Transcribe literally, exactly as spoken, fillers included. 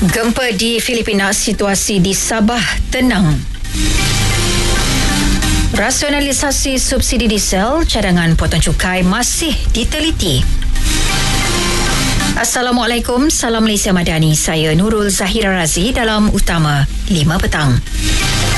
Gempa di Filipina, situasi di Sabah tenang. Rasionalisasi subsidi diesel, cadangan potong cukai masih diteliti. Assalamualaikum, salam Malaysia Madani. Saya Nurul Zahira Razi dalam Utama lima petang.